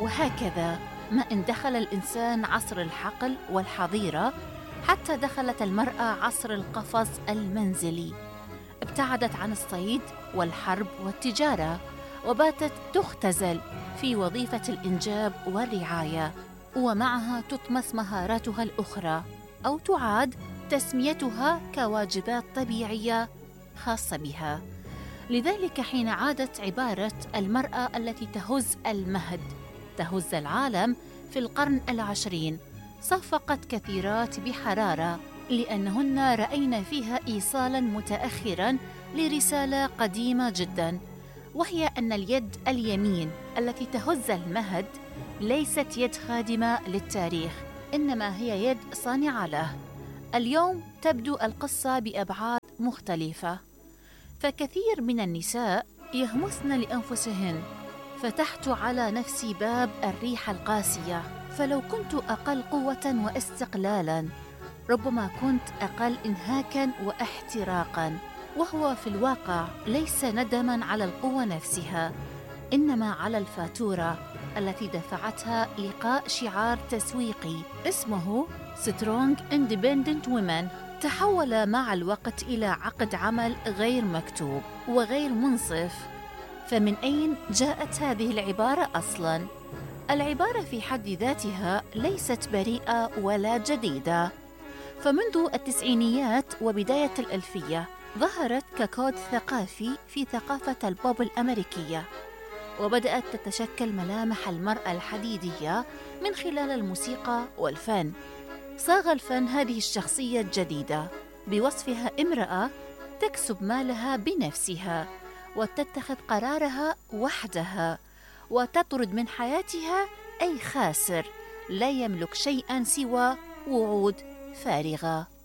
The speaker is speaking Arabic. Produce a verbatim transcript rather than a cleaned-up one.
وهكذا ما إن دخل الإنسان عصر الحقل والحظيرة حتى دخلت المرأة عصر القفص المنزلي، ابتعدت عن الصيد والحرب والتجارة وباتت تختزل في وظيفة الإنجاب والرعاية، ومعها تطمس مهاراتها الأخرى أو تعاد تسميتها كواجبات طبيعية خاصة بها. لذلك حين عادت عبارة المرأة التي تهز المهد تهز العالم في القرن العشرين، صفقت كثيرات بحرارة لأنهن رأينا فيها إيصالاً متأخراً لرسالة قديمة جداً، وهي أن اليد اليمين التي تهز المهد ليست يد خادمة للتاريخ، إنما هي يد صانعة له. اليوم تبدو القصة بأبعاد مختلفة، فكثير من النساء يهمسن لأنفسهن: فتحت على نفسي باب الريح القاسية، فلو كنت أقل قوة واستقلالاً ربما كنت أقل إنهاكاً واحتراقاً. وهو في الواقع ليس ندماً على القوة نفسها، إنما على الفاتورة التي دفعتها لقاء شعار تسويقي اسمه Strong Independent Women، تحول مع الوقت إلى عقد عمل غير مكتوب وغير منصف. فمن أين جاءت هذه العبارة أصلاً؟ العبارة في حد ذاتها ليست بريئة ولا جديدة، فمنذ التسعينيات وبداية الألفية ظهرت ككود ثقافي في ثقافة البوب الأمريكية، وبدأت تتشكل ملامح المرأة الحديدية من خلال الموسيقى والفن. صاغ الفن هذه الشخصية الجديدة بوصفها امرأة تكسب مالها بنفسها وتتخذ قرارها وحدها وتطرد من حياتها أي خاسر لا يملك شيئاً سوى وعود فارغة.